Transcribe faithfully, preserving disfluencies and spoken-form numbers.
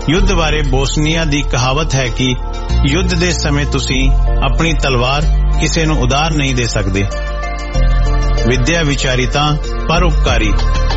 युद्ध बारे बोस्निया दी कहावत है कि युद्ध दे समय तुसी अपनी तलवार किसे नूं उधार नहीं दे सकदे। विद्या विचारिता परोपकारी।